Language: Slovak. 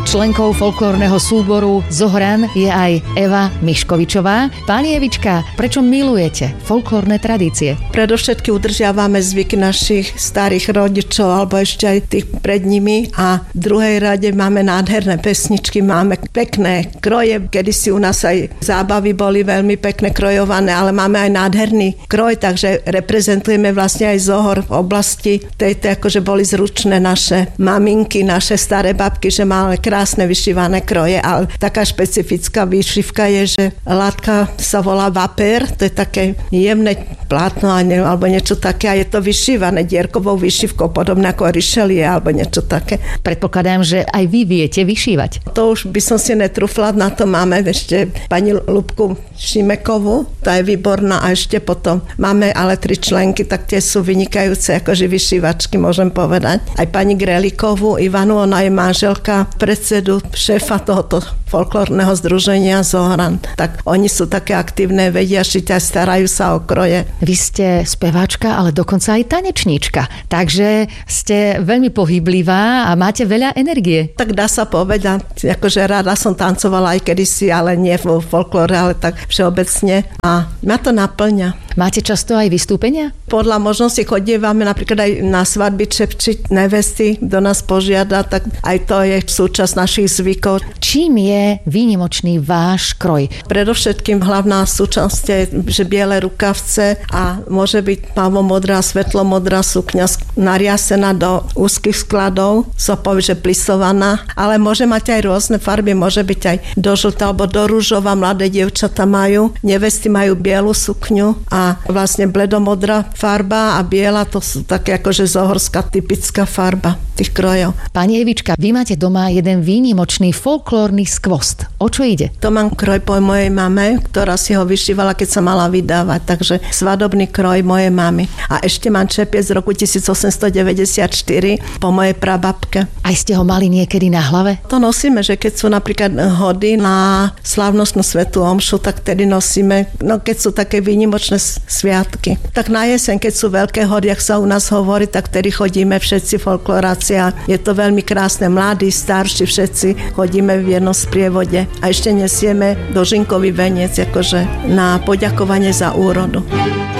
Členkou folklórneho súboru Zohran je aj Eva Miškovičová. Pani Evička, prečo milujete folklórne tradície? Predovšetky udržiavame zvyky našich starých rodičov alebo ešte aj tých pred nimi a v druhej rade máme nádherné pesničky, máme pekné kroje, kedysi u nás aj zábavy boli veľmi pekne krojované, ale máme aj nádherný kroj, takže reprezentujeme vlastne aj Zohor v oblasti tejto, akože boli zručné naše maminky, naše staré babky, že máme krásne vyšívané kroje, ale taká špecifická výšivka je, že látka sa volá vapér, to je také jemné plátno alebo niečo také a je to vyšívané dierkovou výšivkou, podobne ako Richelieu alebo niečo také. Predpokladám, že aj vy viete vyšívať. To už by som si netrúfla, na to máme ešte pani Ľubku Šimekovú, tá je výborná a ešte potom máme ale 3 členky, tak tie sú vynikajúce akože vyšívačky, môžem povedať. Aj pani Grelikovú Ivanu, ona je manželka predsedu, šéfa tohoto folklórneho združenia Zohran. Tak oni sú také aktívne, vedia šiť a starajú sa o kroje. Vy ste speváčka, ale dokonca aj tanečníčka. Takže ste veľmi pohyblivá a máte veľa energie. Tak dá sa povedať, akože rada som tancovala aj kedysi, ale nie vo folklóre, ale tak všeobecne. A ma to naplňa. Máte často aj vystúpenia? Podľa možnosti chodívame napríklad aj na svadby čepčiť nevesty, kto nás požiada, tak aj to je súčasť našich zvykov. Čím je výnimočný váš kroj? Predovšetkým hlavná súčasť je, že biele rukavce a môže byť tmavomodrá, svetlomodrá sukňa nariasená do úzkych skladov, sa povie, že plisovaná, ale môže mať aj rôzne farby, môže byť aj do žlta alebo do ružova, mladé dievčatá majú, nevesty majú bielu sukňu a vlastne bledomodrá farba a biela, to sú také akože zohorská typická farba tých krojov. Pani Evička, vy máte doma jeden výnimočný folklórny skvost. O čo ide? To mám kroj po mojej mame, ktorá si ho vyšívala, keď sa mala vydávať, takže svadobný kroj mojej mamy. A ešte mám čepiec z roku 1894 po mojej prababke. Aj ste ho mali niekedy na hlave? To nosíme, že keď sú napríklad hody na slávnostnú svätú omšu, tak tedy nosíme, no keď sú také výnimočné sviatky. Tak na jeseň, keď sú veľké hody, ak sa u nás hovorí, tak tedy chodíme všetci folkloráci a je to veľmi krásne. Mladí, starší, všetci chodíme v jednom sprievode a ešte nesieme dožinkový veniec, akože na poďakovanie za úrodu.